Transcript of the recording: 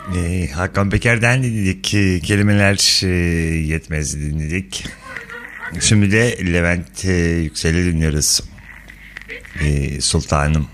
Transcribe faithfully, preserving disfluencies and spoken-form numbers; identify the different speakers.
Speaker 1: Ee, Hakan Peker'den dinledik. Ee, Kelimeler e, yetmez dinledik. Şimdi de Levent e, Yüksel'i dinliyoruz. Ee, Sultanım.